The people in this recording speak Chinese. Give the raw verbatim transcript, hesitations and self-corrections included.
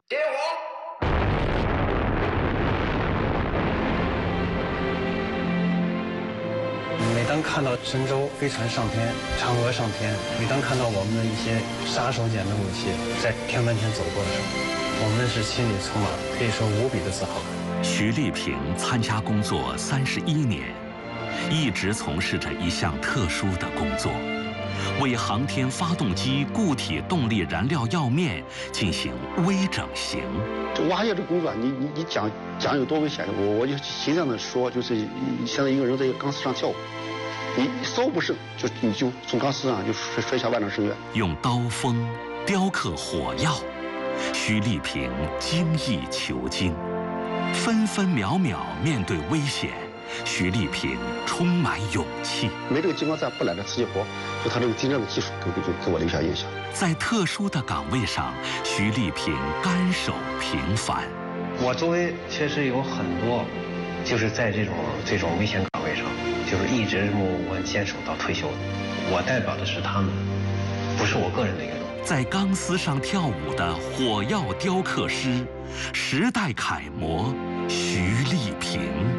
点火！ 每当看到神舟飞船上天，嫦娥上天，每当看到我们的一些杀手锏的武器在天门前走过的时候，我们是心里充满可以说无比的自豪。 徐丽萍参加工作三十一年，一直从事着一项特殊的工作，为航天发动机固体动力燃料药面进行微整形。 这挖药这工作，你你你讲讲有多危险？我我就形象的说，就是像一个人在一个钢丝上跳舞，你稍不慎就你就从钢丝上就摔摔下万丈深渊。 用刀锋雕刻火药，徐丽萍精益求精，分分秒秒面对危险，徐丽萍充满勇气。 没这个激光站不揽这瓷器活，就他这个精湛的技术给给给我留下印象。 在特殊的岗位上，徐丽萍甘守平凡。 我周围确实有很多，就是在这种这种危险岗位上，就是一直默默坚守到退休的。我代表的是他们，不是我个人的一个。 在钢丝上跳舞的火药雕刻师，时代楷模徐丽萍。